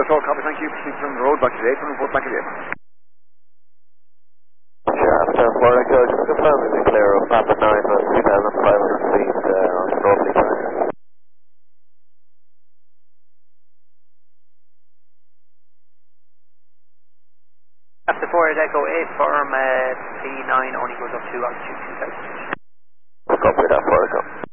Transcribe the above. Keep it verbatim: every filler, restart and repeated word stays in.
that's all, copy. Thank you. Proceed from the road back to the apron. Report back to the apron. Sure, after four echo, just confirm is it clear of Papa nine at two thousand five hundred feet uh, on Northley Drive. After four is Echo eight, firm uh, P nine only goes up to altitude two thousand. Copy that, four echo.